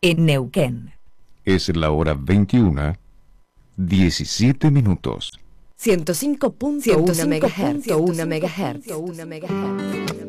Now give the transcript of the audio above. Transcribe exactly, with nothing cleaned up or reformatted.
en Neuquén. Es la hora veintiuna, diecisiete minutos. ciento cinco punto uno megahertz.